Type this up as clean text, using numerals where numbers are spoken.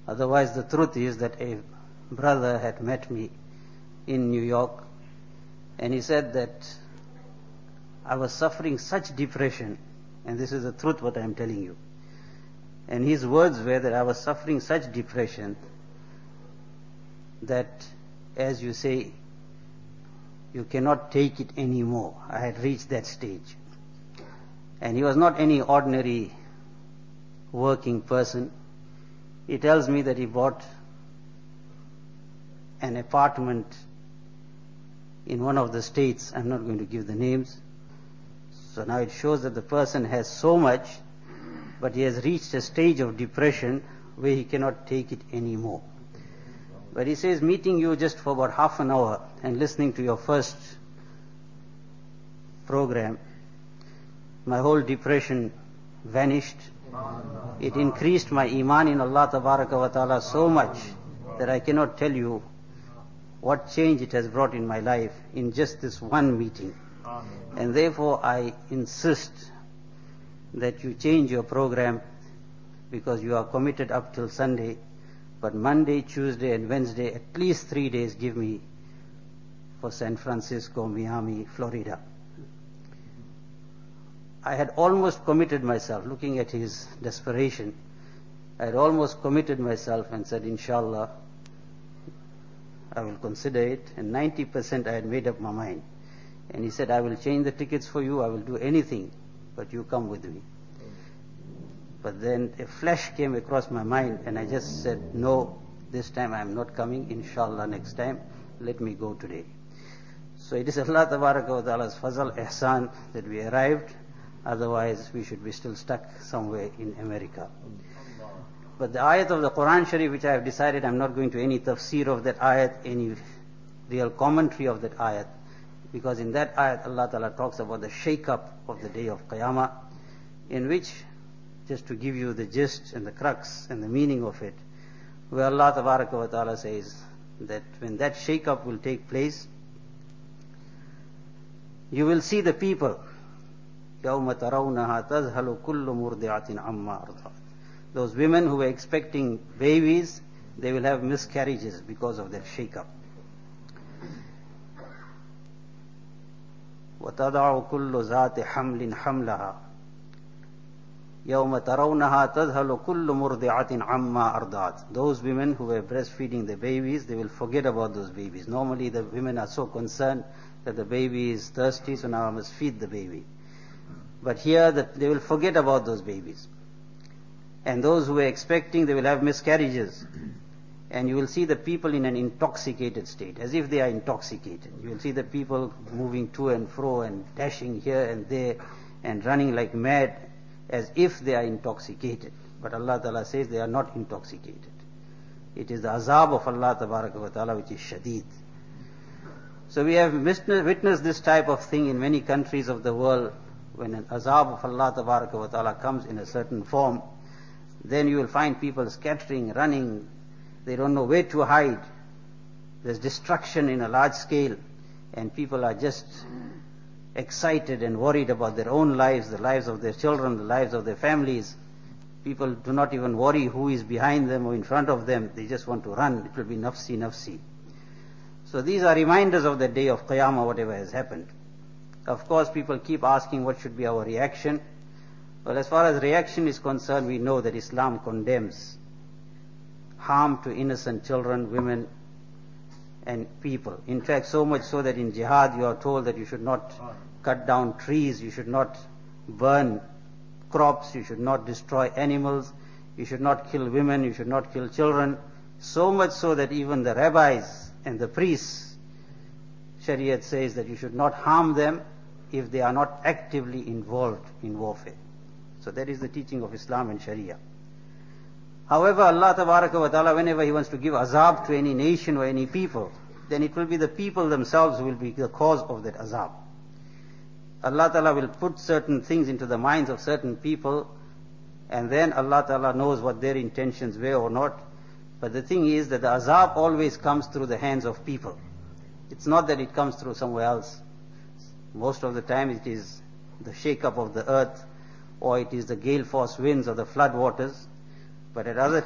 Otherwise, the truth is that a brother had met me in New York, and he said that I was suffering such depression, and this is the truth what I am telling you. And his words were that I was suffering such depression that, as you say, you cannot take it anymore. I had reached that stage. And he was not any ordinary working person. He tells me that he bought an apartment in one of the states. I'm not going to give the names. So now it shows that the person has so much, but he has reached a stage of depression where he cannot take it anymore. But he says, meeting you just for about half an hour and listening to your first program, my whole depression vanished. It increased my iman in Allah Tabaraka wa Ta'ala so much that I cannot tell you what change it has brought in my life in just this one meeting. And therefore I insist that you change your program, because you are committed up till Sunday, but Monday, Tuesday and Wednesday, at least 3 days give me for San Francisco, Miami, Florida. I had almost committed myself, looking at his desperation, I had almost committed myself and said, Inshallah, I will consider it, and 90% I had made up my mind. And he said, I will change the tickets for you, I will do anything, but you come with me. But then a flash came across my mind, and I just said, no, this time I am not coming, Inshallah next time, let me go today. So it is Allah Tabaraka wa Ta'ala's fazal, ihsan, that we arrived. Otherwise, we should be still stuck somewhere in America. But the ayat of the Quran Sharif, which I have decided I'm not going to any tafsir of that ayat, any real commentary of that ayat, because in that ayat Allah Ta'ala talks about the shake-up of the day of Qiyamah, in which, just to give you the gist and the crux and the meaning of it, where Allah Tabaraka wa Ta'ala says that when that shake-up will take place, you will see the people, يَوْمَ تَرَوْنَهَا تَذْهَلُ كُلُّ مُرْضِعَةٍ عَمَّا أَرْضَعَتْ. Those women who were expecting babies, they will have miscarriages because of that shake-up. وَتَضَعُ كُلُّ ذَاتِ حَمْلٍ حَمْلَهَا يَوْمَ تَرَوْنَهَا تَذْهَلُ كُلُّ مُرْضِعَةٍ عَمَّا أَرْضَعَتْ. Those women who were breastfeeding the babies, they will forget about those babies. Normally the women are so concerned that the baby is thirsty, so now I must feed the baby. But here they will forget about those babies. And those who were expecting, they will have miscarriages. And you will see the people in an intoxicated state, as if they are intoxicated. You will see the people moving to and fro and dashing here and there and running like mad, as if they are intoxicated. But Allah Ta'ala says they are not intoxicated. It is the azab of Allah Tabaraka wa Ta'ala which is shadeed. So we have witnessed this type of thing in many countries of the world. When an azab of Allah Tabaraka wa Ta'ala comes in a certain form, then you will find people scattering, running. They don't know where to hide. There's destruction in a large scale, and people are just excited and worried about their own lives, the lives of their children, the lives of their families. People do not even worry who is behind them or in front of them. They just want to run. It will be nafsi, nafsi. So these are reminders of the day of Qiyamah, whatever has happened. Of course, people keep asking what should be our reaction. Well, as far as reaction is concerned, we know that Islam condemns harm to innocent children, women, and people. In fact, so much so that in jihad you are told that you should not cut down trees, you should not burn crops, you should not destroy animals, you should not kill women, you should not kill children. So much so that even the rabbis and the priests, Shariat says that you should not harm them if they are not actively involved in warfare. So that is the teaching of Islam and Sharia. However, Allah Tabaraka wa Ta'ala, whenever He wants to give azab to any nation or any people, then it will be the people themselves who will be the cause of that azab. Allah Ta'ala will put certain things into the minds of certain people, and then Allah Ta'ala knows what their intentions were or not. But the thing is that the azab always comes through the hands of people. It's not that it comes through somewhere else. Most of the time it is the shake-up of the earth, or it is the gale force winds or the flood waters. But at other